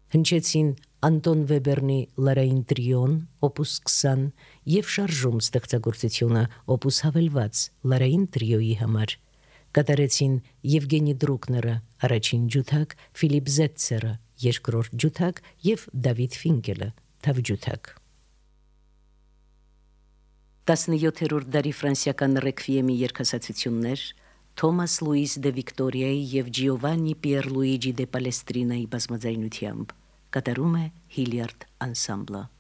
Հնչեցին Անտոն Վեբերնի Լարային տրիոն, օպուս 20 և շարժում ստեղծագործությունը, օպուս հավելված Լարային տրիոյի համար։ Կատարեցին Եվգենի Դրուկները, առաջին ջութակ, Ֆիլիպ Զետցերը, երկրորդ ջութակ և Դավիթ Ֆինկելը, թավջութակ։ 17-րդ դարի ֆրանսիական ռեքվիեմի երգասացություններ Թոմաս Լուիս դե Վիկտորիայի և Ջիովաննի Պիեր Լուիջի դե Պալեստրինայի բազմաձայնությամբ կատարում է Հիլիարդ անսամբլը։